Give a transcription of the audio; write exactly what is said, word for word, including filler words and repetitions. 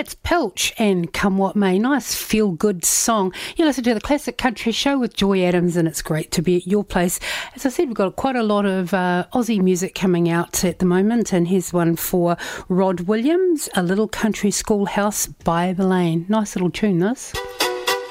That's Pilch and Come What May. Nice feel-good song. You listen to the Classic Country Show with Joy Adams, and it's great to be at your place. As I said, we've got quite a lot of uh, Aussie music coming out at the moment, and here's one for Rod Williams, A Little Country Schoolhouse by the Lane. Nice little tune, this.